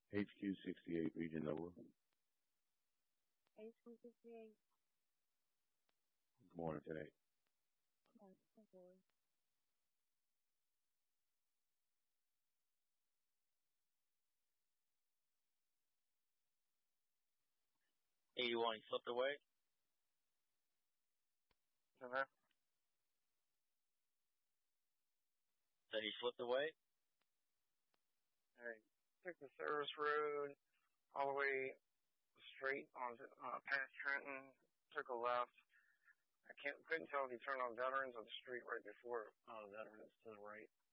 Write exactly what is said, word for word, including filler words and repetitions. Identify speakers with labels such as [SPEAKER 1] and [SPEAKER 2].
[SPEAKER 1] H Q sixty-eight, Region Nova.
[SPEAKER 2] H Q sixty-eight.
[SPEAKER 1] Good morning today.
[SPEAKER 2] Oh, oh boy.
[SPEAKER 3] eighty-one, he slipped away.
[SPEAKER 4] Uh-huh.
[SPEAKER 3] Said he slipped away.
[SPEAKER 4] I took the service road all the way straight on uh, past Trenton, took a left. I can't couldn't tell if he turned on Veterans or the street right before uh, Veterans to the right.